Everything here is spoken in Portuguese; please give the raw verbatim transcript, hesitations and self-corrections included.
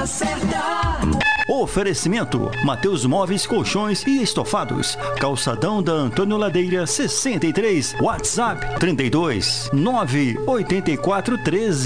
certa. Oferecimento: Mateus Móveis, Colchões e Estofados. Calçadão da Antônio Ladeira, sessenta e três. WhatsApp: trinta e dois, nove oito quatro, treze.